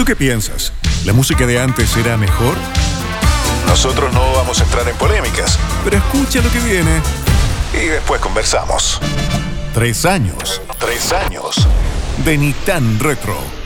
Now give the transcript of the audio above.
qué piensas? ¿La música de antes era mejor? Nosotros no vamos a entrar en polémicas. Pero escucha lo que viene. Y después conversamos. 3 años. 3 años. De Ni Tan Retro.